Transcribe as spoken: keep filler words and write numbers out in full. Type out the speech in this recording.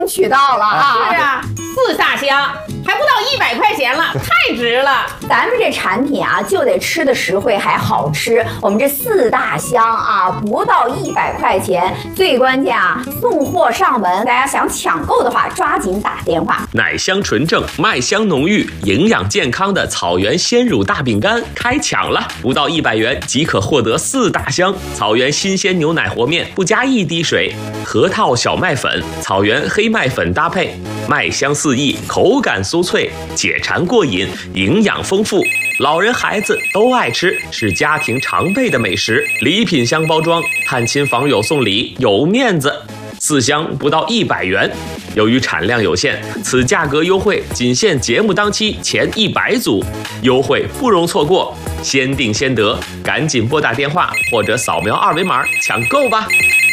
渠道了啊！ 是啊，四大箱还不到一百块钱了，太值了。 咱们这产品啊，就得吃的实惠还好吃。我们这四大箱啊，不到一百块钱，最关键啊，送货上门。大家想抢购的话，抓紧打电话。 奶香纯正，麦香浓郁，营养健康的草原鲜乳大饼干开抢了，不到一百元即可获得四大箱草原新鲜牛奶和面，不加一滴水，核桃小麦粉、草原黑麦粉搭配，麦香四溢，口感酥脆，解馋过瘾，营养丰富，老人孩子都爱吃，是家庭常备的美食。礼品箱包装，探亲访友送礼有面子。四箱不到一百元，由于产量有限，此价格优惠仅限节目当期前一百组，优惠不容错过，先订先得，赶紧拨打电话或者扫描二维码抢购吧。